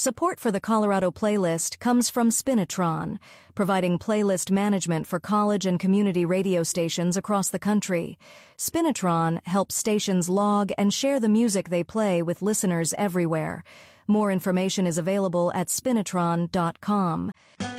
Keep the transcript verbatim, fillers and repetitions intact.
Support for the Colorado Playlist comes from Spinitron, providing playlist management for college and community radio stations across the country. Spinitron helps stations log and share the music they play with listeners everywhere. More information is available at spinitron dot com.